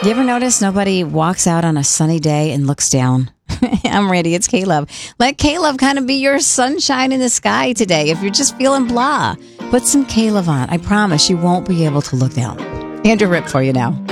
You ever notice nobody walks out on a sunny day and looks down? I'm Randy. It's K-Love. Let K-Love kind of be your sunshine in the sky today. If you're just feeling blah, put some K-Love on. I promise you won't be able to look down. Andrew Rip for you now.